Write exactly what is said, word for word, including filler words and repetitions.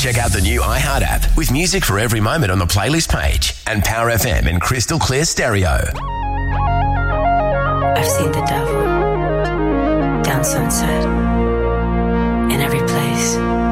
Check out the new iHeart app with music for every moment on the playlist page and Power F M in crystal clear stereo. I've seen the devil down Sunset in every place.